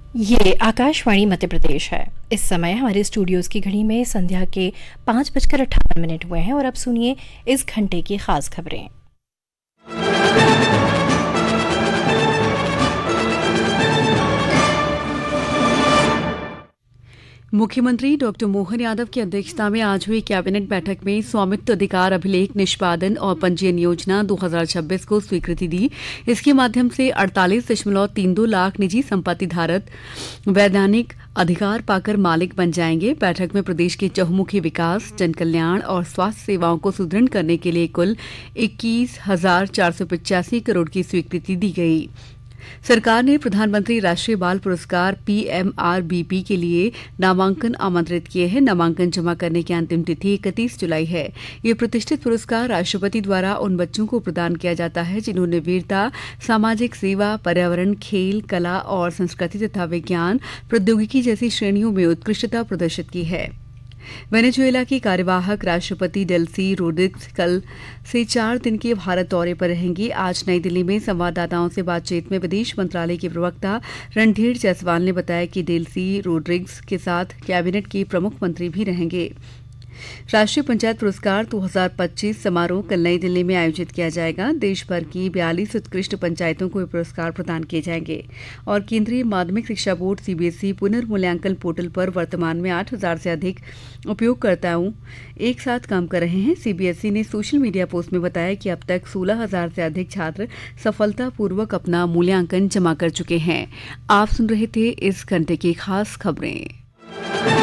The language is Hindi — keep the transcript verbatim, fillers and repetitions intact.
ये आकाशवाणी मध्य प्रदेश है। इस समय हमारे स्टूडियोज की घड़ी में संध्या के पाँच बजकर अट्ठावन मिनट हुए हैं और अब सुनिए इस घंटे की खास खबरें। मुख्यमंत्री डॉक्टर मोहन यादव की अध्यक्षता में आज हुई कैबिनेट बैठक में स्वामित्व अधिकार अभिलेख निष्पादन और पंजीयन योजना दो हज़ार छब्बीस को स्वीकृति दी। इसके माध्यम से अड़तालीस दशमलव तीन दो लाख निजी संपत्ति धारक वैधानिक अधिकार पाकर मालिक बन जाएंगे। बैठक में प्रदेश के चहुमुखी विकास, जन कल्याण और स्वास्थ्य सेवाओं को सुदृढ़ करने के लिए कुल इक्कीस हजार चार सौ पचासी करोड़ की स्वीकृति दी गई। सरकार ने प्रधानमंत्री राष्ट्रीय बाल पुरस्कार P M R B P के लिए नामांकन आमंत्रित किए हैं। नामांकन जमा करने की अंतिम तिथि इकतीस जुलाई है। ये प्रतिष्ठित पुरस्कार राष्ट्रपति द्वारा उन बच्चों को प्रदान किया जाता है जिन्होंने वीरता, सामाजिक सेवा, पर्यावरण, खेल, कला और संस्कृति तथा विज्ञान प्रौद्योगिकी जैसी श्रेणियों में उत्कृष्टता प्रदर्शित की है। वेनेजुएला की कार्यवाहक राष्ट्रपति डेल्सी रोड्रिग्स कल से चार दिन के भारत दौरे पर रहेंगी। आज नई दिल्ली में संवाददाताओं से बातचीत में विदेश मंत्रालय के प्रवक्ता रणधीर जायसवाल ने बताया कि डेल्सी रोड्रिग्स के साथ कैबिनेट के प्रमुख मंत्री भी रहेंगे। राष्ट्रीय पंचायत पुरस्कार दो हज़ार पच्चीस समारोह कल नई दिल्ली में आयोजित किया जाएगा। देश भर की बयालीस उत्कृष्ट पंचायतों को ये पुरस्कार प्रदान किए जाएंगे और केंद्रीय माध्यमिक शिक्षा board C B S E पुनर्मूल्यांकन पोर्टल पर वर्तमान में आठ हजार से अधिक उपयोगकर्ताओं एक साथ काम कर रहे हैं। सी बी एस ई ने सोशल मीडिया पोस्ट में बताया कि अब तक सोलह हजार से अधिक छात्र सफलतापूर्वक अपना मूल्यांकन जमा कर चुके हैं। आप सुन रहे थे इस घंटे की खास खबरें।